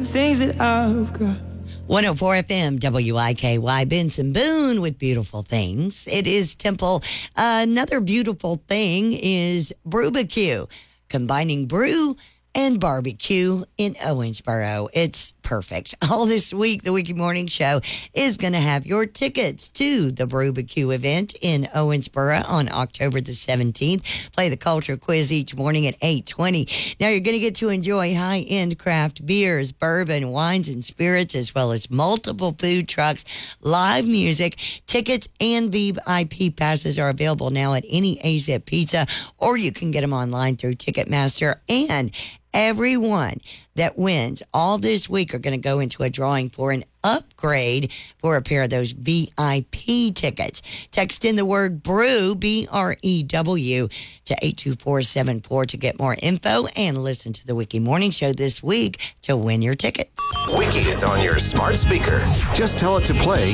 things that I've got. 104 FM, WIKY, Benson Boone with Beautiful Things. It is Temple. Another beautiful thing is Brewbarbecue, combining brew and barbecue in Owensboro. It's perfect. All this week, the Wiki Morning Show is going to have your tickets to the Brewbarbecue event in Owensboro on October the 17th. Play the culture quiz each morning at 8:20. Now, you're going to get to enjoy high-end craft beers, bourbon, wines, and spirits, as well as multiple food trucks, live music. Tickets and VIP passes are available now at any AZ Pizza, or you can get them online through Ticketmaster. And everyone that wins all this week are going to go into a drawing for an upgrade for a pair of those VIP tickets. Text in the word BREW, BREW, to 82474 to get more info and listen to the Wiki Morning Show this week to win your tickets. Wiki is on your smart speaker. Just tell it to play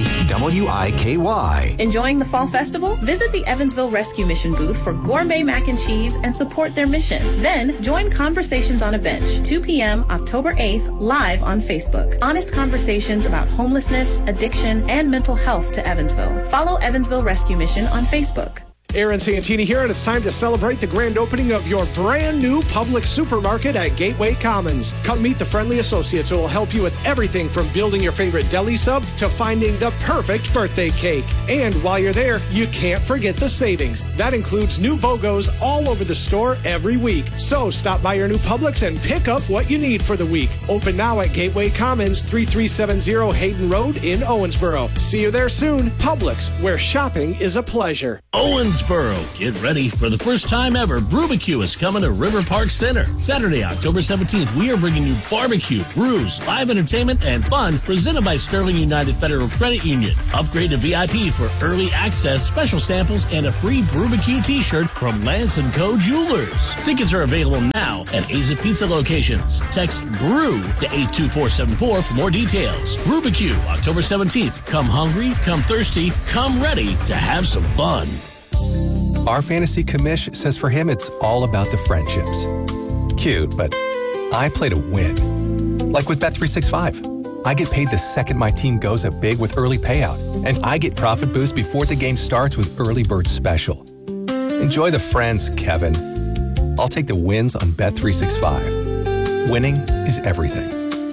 WIKY. Enjoying the Fall Festival? Visit the Evansville Rescue Mission booth for gourmet mac and cheese and support their mission. Then join Conversations on a Bench, 2 p.m. October 8th, live on Facebook. Honest conversations about homelessness, addiction, and mental health to Evansville. Follow Evansville Rescue Mission on Facebook. Aaron Santini here, and it's time to celebrate the grand opening of your brand new Publix supermarket at Gateway Commons. Come meet the friendly associates who will help you with everything from building your favorite deli sub to finding the perfect birthday cake. And while you're there, you can't forget the savings. That includes new BOGOs all over the store every week. So stop by your new Publix and pick up what you need for the week. Open now at Gateway Commons, 3370 Hayden Road in Owensboro. See you there soon. Publix, where shopping is a pleasure. Owensboro, get ready for the first time ever. Brewbarbecue is coming to River Park Center. Saturday, October 17th, we are bringing you barbecue, brews, live entertainment, and fun presented by Sterling United Federal Credit Union. Upgrade to VIP for early access, special samples, and a free Brewbarbecue t-shirt from Lance & Co. Jewelers. Tickets are available now at AZ Pizza locations. Text BREW to 82474 for more details. Brewbarbecue, October 17th. Come hungry, come thirsty, come ready to have some fun. Our fantasy commish says for him it's all about the friendships. Cute, but I play to win. Like with Bet365. I get paid the second my team goes up big with early payout, and I get profit boost before the game starts with Early Bird Special. Enjoy the friends, Kevin. I'll take the wins on Bet365. Winning is everything.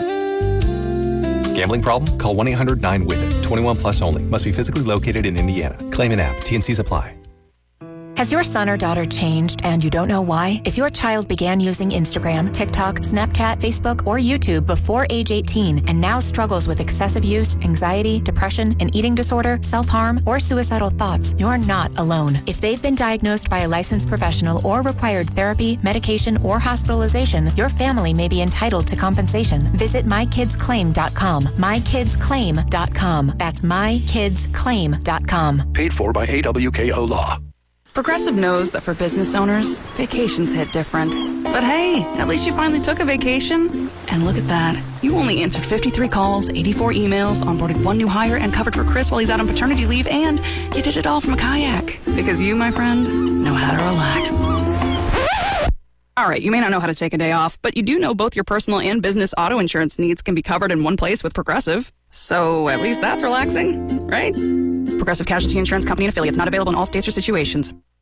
Gambling problem? Call 1-800-9-WITH-IT. 21 plus only. Must be physically located in Indiana. Claim an app. T&Cs apply. Has your son or daughter changed and you don't know why? If your child began using Instagram, TikTok, Snapchat, Facebook, or YouTube before age 18 and now struggles with excessive use, anxiety, depression, an eating disorder, self-harm, or suicidal thoughts, you're not alone. If they've been diagnosed by a licensed professional or required therapy, medication, or hospitalization, your family may be entitled to compensation. Visit mykidsclaim.com. mykidsclaim.com. That's mykidsclaim.com. Paid for by AWKO Law. Progressive knows that for business owners, vacations hit different. But hey, at least you finally took a vacation. And look at that. You only answered 53 calls, 84 emails, onboarded one new hire, and covered for Chris while he's out on paternity leave, and you did it all from a kayak. Because you, my friend, know how to relax. All right, you may not know how to take a day off, but you do know both your personal and business auto insurance needs can be covered in one place with Progressive. So at least that's relaxing, right? Progressive Casualty Insurance Company and affiliates, not available in all states or situations.